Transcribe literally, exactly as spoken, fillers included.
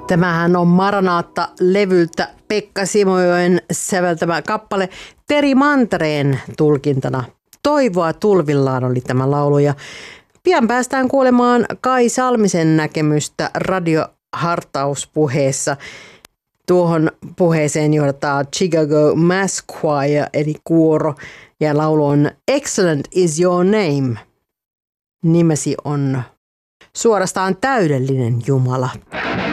Tämähän on Maranaatta-levyltä Pekka Simojoen säveltämä kappale Teri Mantereen tulkintana. Toivoa tulvillaan oli tämä laulu ja pian päästään kuulemaan Kai Salmisen näkemystä radiohartauspuheessa. Tuohon puheeseen johdataan Chicago Mass Choir eli kuoro ja laulu on Excellent is your name. Nimesi on suorastaan täydellinen Jumala.